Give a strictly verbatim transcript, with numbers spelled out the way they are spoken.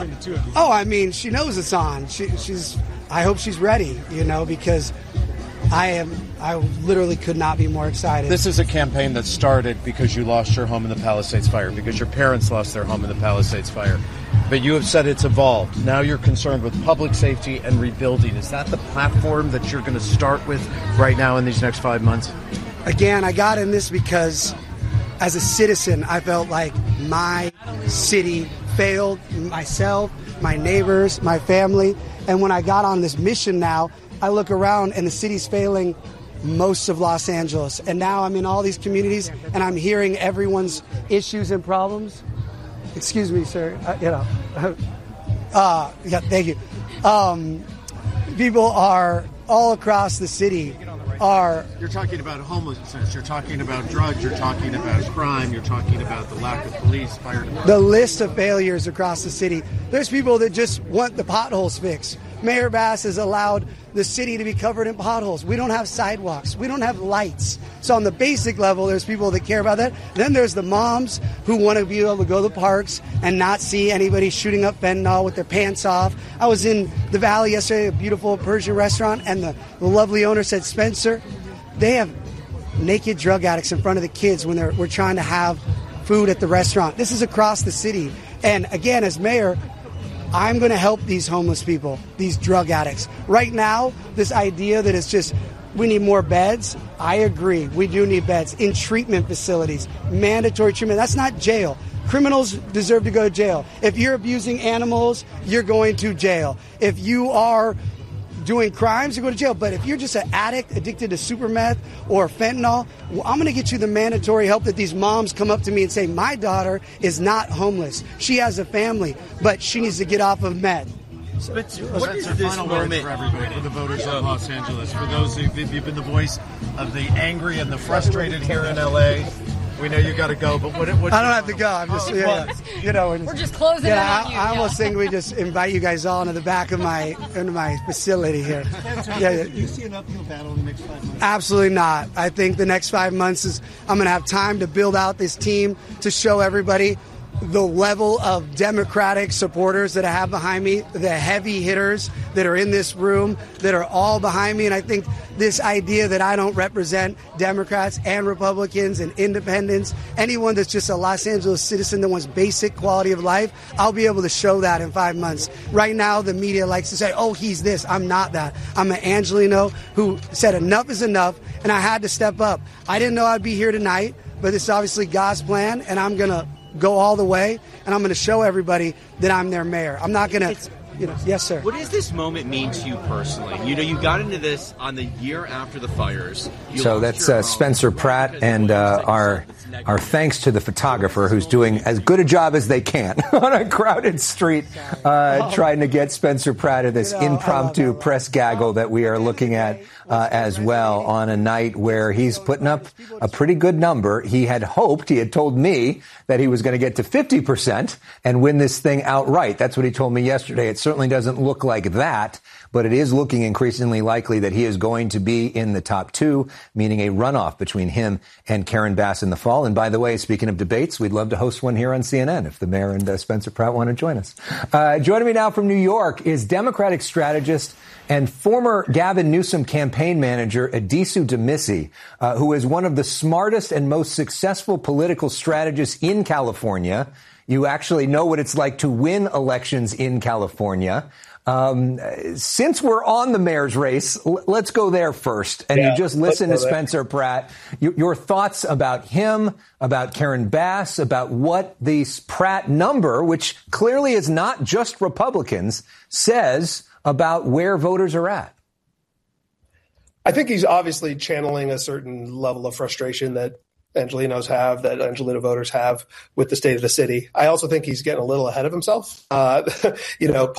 between the two of you? Oh, I mean, she knows it's on. She, she's. I hope she's ready, you know, because I am. I literally could not be more excited. This is a campaign that started because you lost your home in the Palisades fire, because your parents lost their home in the Palisades fire. But you have said it's evolved. Now you're concerned with public safety and rebuilding. Is that the platform that you're going to start with right now in these next five months? Again, I got in this because as a citizen, I felt like my city failed myself, my neighbors, my family. And when I got on this mission now, I look around and the city's failing most of Los Angeles. And now I'm in all these communities and I'm hearing everyone's issues and problems. Excuse me, sir. Uh, you know, uh, yeah, thank you. Um, people are all across the city are. You're talking about homelessness. You're talking about drugs. You're talking about crime. You're talking about the lack of police, fire department. The list of failures across the city. There's people that just want the potholes fixed. Mayor Bass has allowed the city to be covered in potholes. We don't have sidewalks. We don't have lights. So on the basic level, there's people that care about that. Then there's the moms who want to be able to go to the parks and not see anybody shooting up fentanyl with their pants off. I was in the Valley yesterday, a beautiful Persian restaurant, and the, the lovely owner said, Spencer, they have naked drug addicts in front of the kids when they're we're trying to have food at the restaurant. This is across the city. And again, as mayor, I'm going to help these homeless people, these drug addicts. Right now, this idea that it's just we need more beds, I agree. We do need beds in treatment facilities, mandatory treatment. That's not jail. Criminals deserve to go to jail. If you're abusing animals, you're going to jail. If you are doing crimes, you go to jail. But if you're just an addict addicted to super meth or fentanyl, well, I'm going to get you the mandatory help that these moms come up to me and say, my daughter is not homeless. She has a family, but she needs to get off of meth. So, but what is this moment for everybody, for the voters of Los Angeles, for those who've you've been the voice of the angry and the frustrated here in L A? We know you got to go, but what? what I don't have to go. I'm just, oh, yeah, you know, we're just closing. Yeah, in on I, you, I yeah. almost think we just invite you guys all into the back of my into my facility here. Spencer, yeah, yeah. Do you see an uphill battle in the next five months? Absolutely not. I think the next five months is I'm going to have time to build out this team to show everybody the level of Democratic supporters that I have behind me, the heavy hitters that are in this room that are all behind me. And I think this idea that I don't represent Democrats and Republicans and independents, anyone that's just a Los Angeles citizen that wants basic quality of life, I'll be able to show that in five months. Right now, the media likes to say, oh, he's this. I'm not that. I'm an Angelino who said enough is enough, and I had to step up. I didn't know I'd be here tonight, but this is obviously God's plan, and I'm going to go all the way, and I'm going to show everybody that I'm their mayor. I'm not going to, you know, yes, sir. What does this moment mean to you personally? You know, you got into this on the year after the fires. You so that's uh, Spencer Pratt, and uh, our our thanks to the photographer who's doing as good a job as they can on a crowded street, uh, trying to get Spencer Pratt in this you know, impromptu press gaggle that we are looking at uh, as well on a night where he's putting up a pretty good number. He had hoped, he had told me that he was going to get to fifty percent and win this thing outright. That's what he told me yesterday. It certainly doesn't look like that, but it is looking increasingly likely that he is going to be in the top two, meaning a runoff between him and Karen Bass in the fall. And by the way, speaking of debates, we'd love to host one here on C N N if the mayor and uh, Spencer Pratt want to join us. Uh, joining me now from New York is Democratic strategist and former Gavin Newsom campaign manager Adisu Demisi, uh, who is one of the smartest and most successful political strategists in California. You actually know what it's like to win elections in California. Um, since we're on the mayor's race, l- let's go there first. And yeah, you just listen to Spencer there. Pratt. Y- your thoughts about him, about Karen Bass, about what the Pratt number, which clearly is not just Republicans, says about where voters are at. I think he's obviously channeling a certain level of frustration that Angelinos have, that Angelino voters have with the state of the city. I also think he's getting a little ahead of himself. Uh, you know,